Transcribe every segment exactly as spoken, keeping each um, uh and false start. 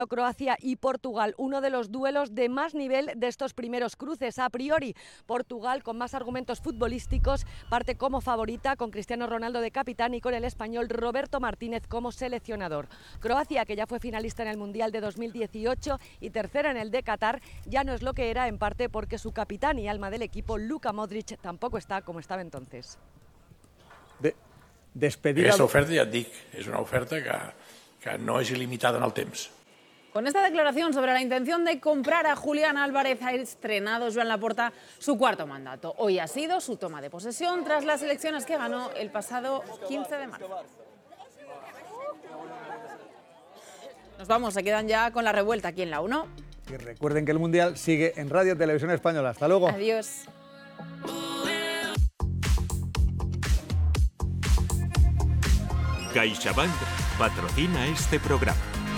Croacia y Portugal, uno de los duelos de más nivel de estos primeros cruces. A priori, Portugal, con más argumentos futbolísticos, parte como favorita, con Cristiano Ronaldo de capitán y con el español Roberto Martínez como seleccionador. Croacia, que ya fue finalista en el Mundial de dos mil dieciocho y tercera en el de Qatar, ya no es lo que era, en parte porque su capitán y alma del equipo, Luka Modric, tampoco está como estaba entonces. De, despedida... Aquesta oferta, ja et dic, és una oferta que, que no és il·limitada en el temps. Con esta declaración sobre la intención de comprar a Julián Álvarez ha estrenado Joan Laporta su cuarto mandato. Hoy ha sido su toma de posesión tras las elecciones que ganó el pasado quince de marzo. Nos vamos, se quedan ya con la revuelta aquí en la uno. Y recuerden que el Mundial sigue en Radio Televisión Española. Hasta luego. Adiós. CaixaBank patrocina este programa.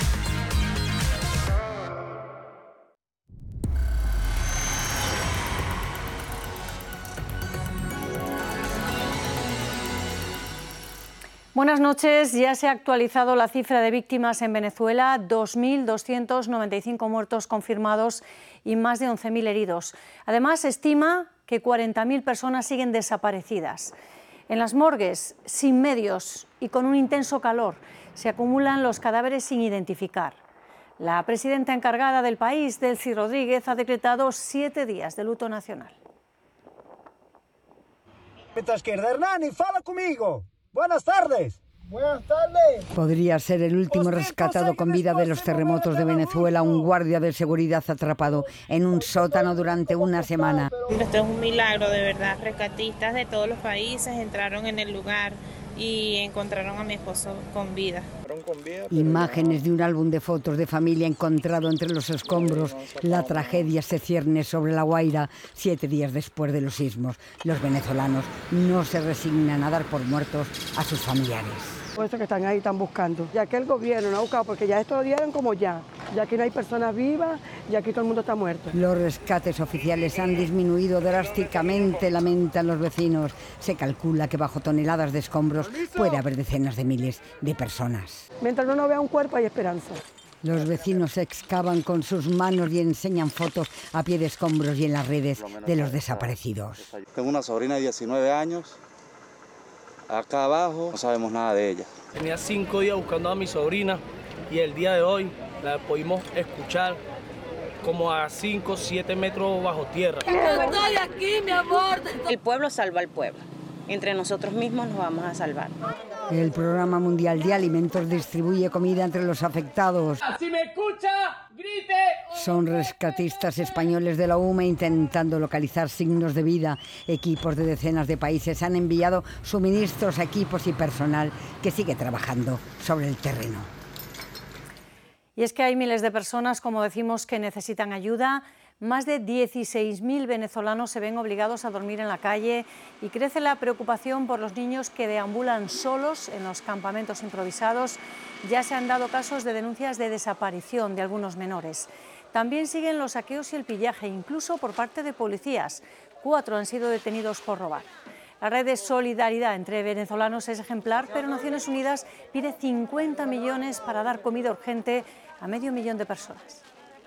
Buenas noches. Ya se ha actualizado la cifra de víctimas en Venezuela, dos mil doscientos noventa y cinco muertos confirmados y más de once mil heridos. Además, se estima que cuarenta mil personas siguen desaparecidas. En las morgues, sin medios y con un intenso calor, se acumulan los cadáveres sin identificar. La presidenta encargada del país, Delcy Rodríguez, ha decretado siete días de luto nacional. Mientras que Hernani, fala conmigo. Buenas tardes. Buenas tardes. Podría ser el último rescatado con vida de los terremotos de Venezuela, un guardia de seguridad atrapado en un sótano durante una semana. Esto es un milagro, de verdad. Rescatistas de todos los países entraron en el lugar y encontraron a mi esposo con vida. Imágenes de un álbum de fotos de familia encontrado entre los escombros. La tragedia se cierne sobre La Guaira siete días después de los sismos. Los venezolanos no se resignan a dar por muertos a sus familiares. Por eso que están ahí, están buscando. Ya que el gobierno no ha buscado, porque ya esto lo dieron como ya. Ya que no hay personas vivas, ya aquí todo el mundo está muerto. Los rescates oficiales han disminuido drásticamente, lamentan los vecinos. Se calcula que bajo toneladas de escombros puede haber decenas de miles de personas. Mientras uno vea un cuerpo hay esperanza. Los vecinos excavan con sus manos y enseñan fotos a pie de escombros y en las redes de los desaparecidos. Tengo una sobrina de diecinueve años. Acá abajo no sabemos nada de ella. Tenía cinco días buscando a mi sobrina y el día de hoy la pudimos escuchar como a cinco o siete metros bajo tierra. Estoy aquí, mi amor. El pueblo salva al pueblo. Entre nosotros mismos nos vamos a salvar. El Programa Mundial de Alimentos distribuye comida entre los afectados. Si me escucha, grite. Son rescatistas españoles de la U M A intentando localizar signos de vida. Equipos de decenas de países han enviado suministros a equipos y personal que sigue trabajando sobre el terreno. Y es que hay miles de personas, como decimos, que necesitan ayuda. Más de dieciséis mil venezolanos se ven obligados a dormir en la calle y crece la preocupación por los niños que deambulan solos en los campamentos improvisados. Ya se han dado casos de denuncias de desaparición de algunos menores. También siguen los saqueos y el pillaje, incluso por parte de policías. Cuatro han sido detenidos por robar. La red de solidaridad entre venezolanos es ejemplar, pero Naciones Unidas pide cincuenta millones para dar comida urgente a medio millón de personas.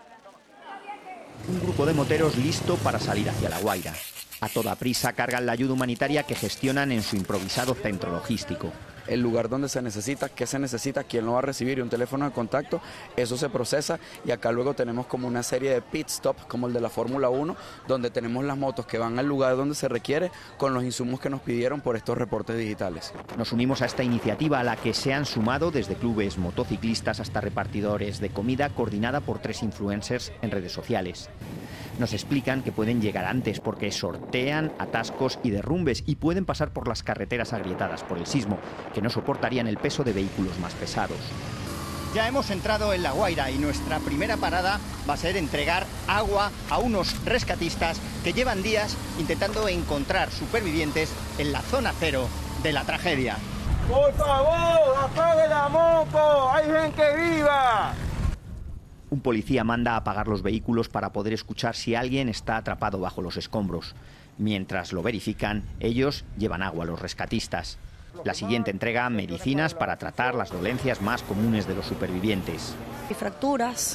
Un grupo de moteros listo para salir hacia La Guaira. A toda prisa cargan la ayuda humanitaria que gestionan en su improvisado centro logístico. El lugar donde se necesita, qué se necesita, quién lo va a recibir y un teléfono de contacto, eso se procesa y acá luego tenemos como una serie de pit stops como el de la Fórmula uno, donde tenemos las motos que van al lugar donde se requiere con los insumos que nos pidieron por estos reportes digitales. Nos unimos a esta iniciativa a la que se han sumado desde clubes motociclistas hasta repartidores de comida, coordinada por tres influencers en redes sociales. Nos explican que pueden llegar antes porque sortean atascos y derrumbes y pueden pasar por las carreteras agrietadas por el sismo, que no soportarían el peso de vehículos más pesados. Ya hemos entrado en La Guaira y nuestra primera parada va a ser entregar agua a unos rescatistas que llevan días intentando encontrar supervivientes en la zona cero de la tragedia. Por favor, apague la moto, hay gente viva. Un policía manda a apagar los vehículos para poder escuchar si alguien está atrapado bajo los escombros. Mientras lo verifican, ellos llevan agua a los rescatistas. La siguiente entrega medicinas para tratar las dolencias más comunes de los supervivientes. Y fracturas,